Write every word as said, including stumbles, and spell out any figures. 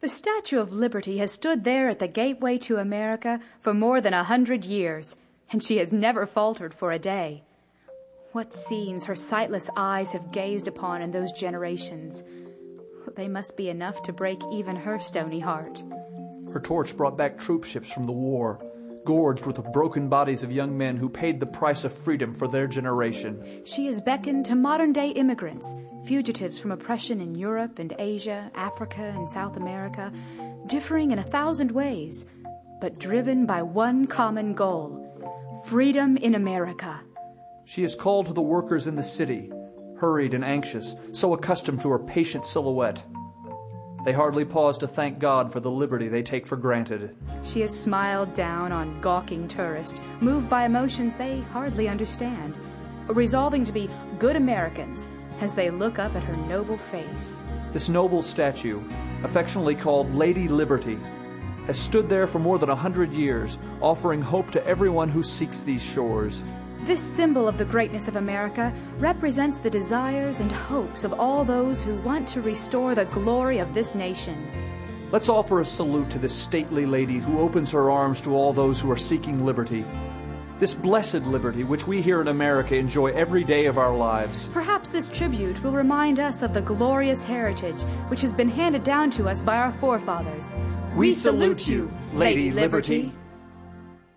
The Statue of Liberty has stood there at the gateway to America for more than a hundred years, and she has never faltered for a day. What scenes her sightless eyes have gazed upon in those generations. They must be enough to break even her stony heart. Her torch brought back troop ships from the war, gorged with the broken bodies of young men who paid the price of freedom for their generation. She has beckoned to modern-day immigrants, fugitives from oppression in Europe and Asia, Africa and South America, differing in a thousand ways, but driven by one common goal: freedom in America. She has called to the workers in the city, hurried and anxious, so accustomed to her patient silhouette. They hardly pause to thank God for the liberty they take for granted. She has smiled down on gawking tourists, moved by emotions they hardly understand, resolving to be good Americans as they look up at her noble face. This noble statue, affectionately called Lady Liberty, has stood there for more than a hundred years, offering hope to everyone who seeks these shores. This symbol of the greatness of America represents the desires and hopes of all those who want to restore the glory of this nation. Let's offer a salute to this stately lady who opens her arms to all those who are seeking liberty. This blessed liberty which we here in America enjoy every day of our lives. Perhaps this tribute will remind us of the glorious heritage which has been handed down to us by our forefathers. We salute you, Lady Liberty.